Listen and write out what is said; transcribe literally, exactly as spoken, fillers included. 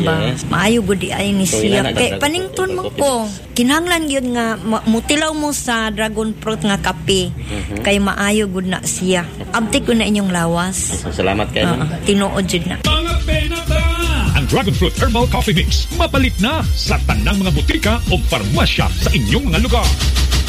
ba? Yes. Maayo gud di ay ni So, siya. ina na, Kay dragon panington fruit, mo coffee ko. Kinahanglan gyud nga ma- mutilaw mo sa dragon fruit nga kape. Mhm. Kay maayo gud na siya. Abtik ko na inyong lawas. So, salamat kayo. Uh, tinuod jud na. Mga penata! Ang Dragon Fruit Herbal Coffee Mix mapalit na sa tanang mga butika o farmasya sa inyong mga lugar.